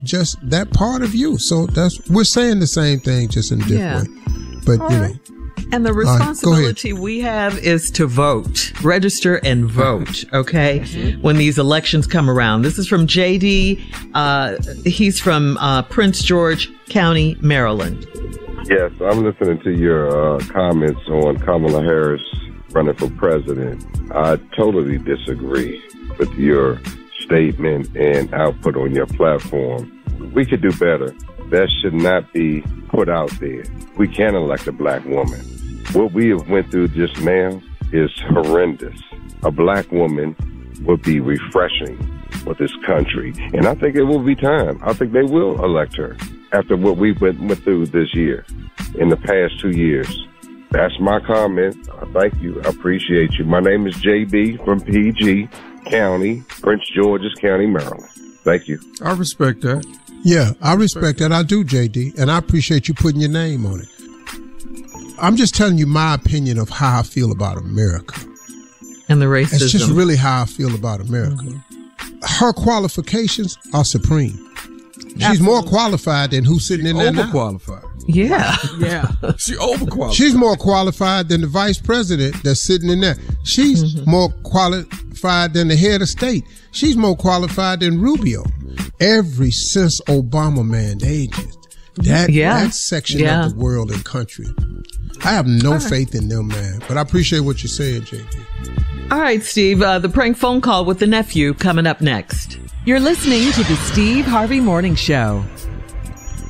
just that part of you. So we're saying the same thing, just in a different way. But, you know. And the responsibility we have is to vote, register and vote, okay, when these elections come around. This is from JD. He's from Prince George County, Maryland. Yes, I'm listening to your comments on Kamala Harris running for president. I totally disagree with your statement and output on your platform. We could do better. That should not be put out there. We can elect a black woman. What we have went through just now is horrendous. A black woman would be refreshing for this country. And I think it will be time. I think they will elect her after what we went through this year, in the past 2 years. That's my comment. Thank you. I appreciate you. My name is JB from PG County, Prince George's County, Maryland. Thank you. I respect that. Yeah, I respect that. I do, JD. And I appreciate you putting your name on it. I'm just telling you my opinion of how I feel about America. And the racism. It's just really how I feel about America. Her qualifications are supreme. She's more qualified than who's sitting in there now. Overqualified. Yeah. Yeah. She overqualified. She's more qualified than the vice president that's sitting in there. She's more qualified than the head of state. She's more qualified than Rubio. Every since Obama, man, they just that section of the world and country. I have no faith in them, man. But I appreciate what you're saying, JD. All right, Steve, the prank phone call with the nephew coming up next. You're listening to the Steve Harvey Morning Show.